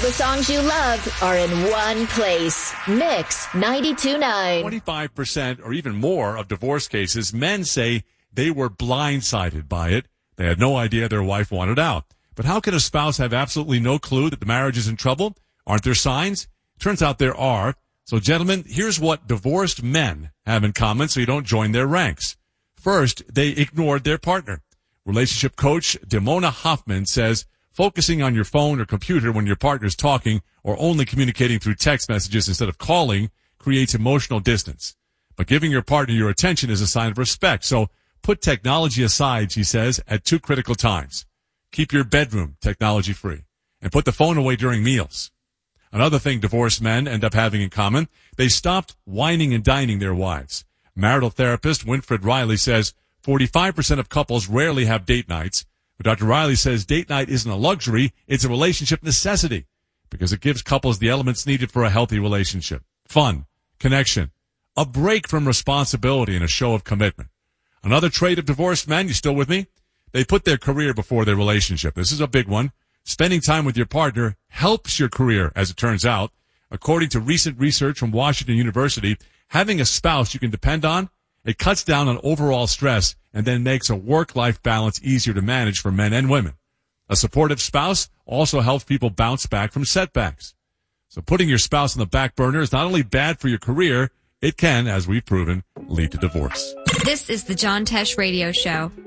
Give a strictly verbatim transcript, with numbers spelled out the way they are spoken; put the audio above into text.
the songs you love are in one place. Mix ninety-two point nine. twenty-five percent or even more of divorce cases, men say they were blindsided by it. They had no idea their wife wanted out. But how can a spouse have absolutely no clue that the marriage is in trouble? Aren't there signs? Turns out there are. So, gentlemen, here's what divorced men have in common so you don't join their ranks. First, they ignored their partner. Relationship coach Demona Hoffman says focusing on your phone or computer when your partner's talking or only communicating through text messages instead of calling creates emotional distance. But giving your partner your attention is a sign of respect. So put technology aside, she says, at two critical times. Keep your bedroom technology free and put the phone away during meals. Another thing divorced men end up having in common, they stopped whining and dining their wives. Marital therapist Winfred Riley says forty-five percent of couples rarely have date nights. But Doctor Riley says date night isn't a luxury, it's a relationship necessity because it gives couples the elements needed for a healthy relationship. Fun, connection, a break from responsibility, and a show of commitment. Another trait of divorced men, you still with me? They put their career before their relationship. This is a big one. Spending time with your partner helps your career, as it turns out. According to recent research from Washington University, having a spouse you can depend on, it cuts down on overall stress and then makes a work-life balance easier to manage for men and women. A supportive spouse also helps people bounce back from setbacks. So putting your spouse on the back burner is not only bad for your career, it can, as we've proven, lead to divorce. This is the John Tesh Radio Show.